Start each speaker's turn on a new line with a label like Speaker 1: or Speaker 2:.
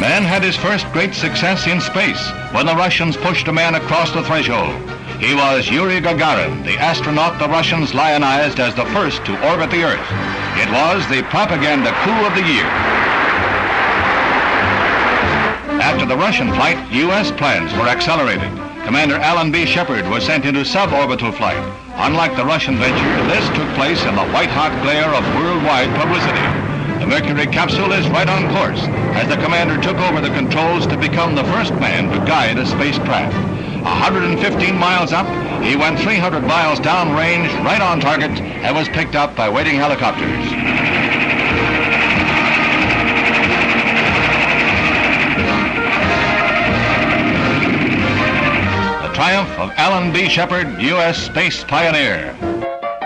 Speaker 1: Man had his first great success in space when the Russians pushed a man across the threshold. He was Yuri Gagarin, the astronaut the Russians lionized as the first to orbit the Earth. It was the propaganda coup of the year. After the Russian flight, U.S. plans were accelerated. Commander Alan B. Shepard was sent into suborbital flight. Unlike the Russian venture, this took place in the white-hot glare of worldwide publicity. The Mercury capsule is right on course as the commander took over the controls to become the first man to guide a spacecraft. 115 miles up, he went 300 miles downrange, right on target, and was picked up by waiting helicopters. The triumph of Alan B. Shepard, U.S. space pioneer.